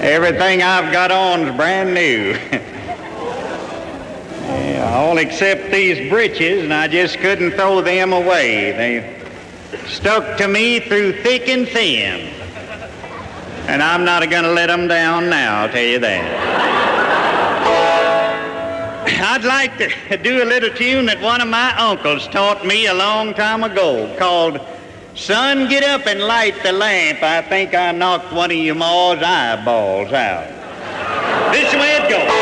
Everything I've got on is brand new. Yeah, all except these breeches, and I just couldn't throw them away. They stuck to me through thick and thin. And I'm not going to let them down now, I'll tell you that. I'd like to do a little tune that one of my uncles taught me a long time ago called Son, Get Up and Light the Lamp. I think I knocked one of your ma's eyeballs out. This is the way it goes.